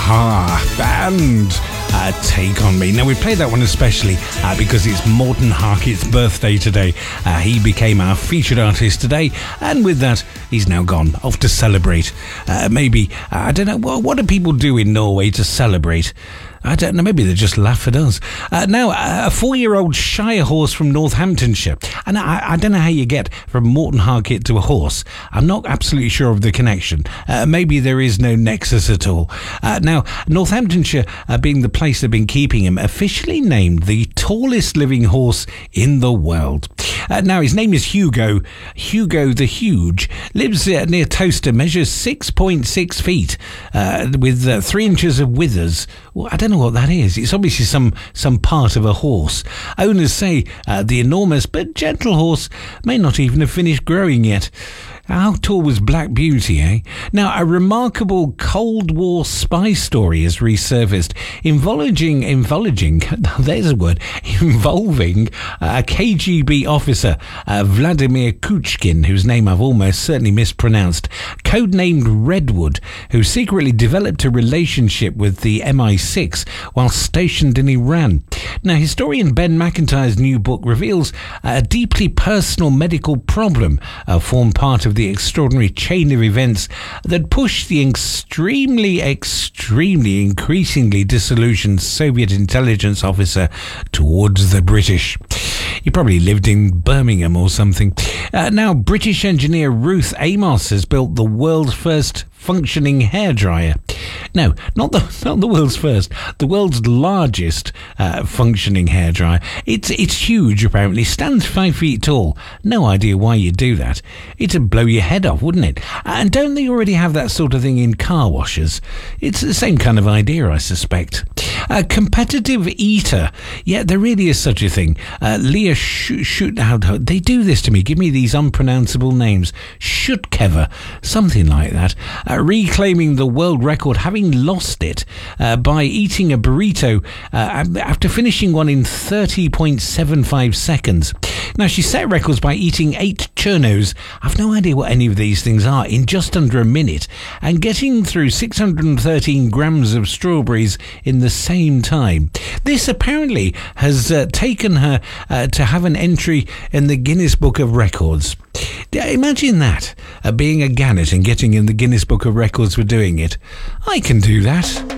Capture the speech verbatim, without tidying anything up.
Aha, and uh, Take On Me. Now, we played that one especially uh, because it's Morten Harkett's birthday today. Uh, he became our featured artist today, and with that, he's now gone off to celebrate. Uh, maybe, uh, I don't know, what, what do people do in Norway to celebrate? I don't know, maybe they just laugh at us. Uh, now, a four-year-old Shire horse from Northamptonshire. And I, I don't know how you get from Morten Harkett to a horse. I'm not absolutely sure of the connection. Uh, maybe there is no nexus at all. Uh, now, Northamptonshire, uh, being the place they've been keeping him, officially named the tallest living horse in the world. Uh, now, his name is Hugo. Hugo the Huge. Lives uh, near Towcester, measures six point six feet, uh, with uh, three inches of withers. Well, I don't know what that is. It's obviously some, some part of a horse. Owners say uh, the enormous but gentle horse may not even have finished growing yet. How tall was Black Beauty, eh? Now, a remarkable Cold War spy story has resurfaced involving, involving, there's a word, involving a K G B officer, uh, Vladimir Kuchkin, whose name I've almost certainly mispronounced, codenamed Redwood, who secretly developed a relationship with the M I six while stationed in Iran. Now, historian Ben McIntyre's new book reveals a deeply personal medical problem uh, formed part of the extraordinary chain of events that pushed the extremely, extremely, increasingly disillusioned Soviet intelligence officer towards the British. He probably lived in Birmingham or something. Uh, now, British engineer Ruth Amos has built the world's first functioning hairdryer. No, not the not the world's first, the world's largest uh, functioning hairdryer. It's it's huge, apparently. Stands five feet tall. No idea why you do that. It'd blow your head off, wouldn't it? And don't they already have that sort of thing in car washers? It's the same kind of idea, I suspect. A competitive eater. Yeah, there really is such a thing. Uh, Leah Sh- Shoot out. They do this to me. Give me these unpronounceable names. Schutkeva, something like that. Uh, reclaiming the world record, having lost it uh, by eating a burrito uh, after finishing one in thirty point seven five seconds. Now, she set records by eating eight churros. I've no idea what any of these things are, in just under a minute, and getting through six hundred thirteen grams of strawberries in the same time. This apparently has uh, taken her uh, to have an entry in the Guinness Book of Records. Imagine that, uh, being a gannet and getting in the Guinness Book of Records for doing it. I can do that.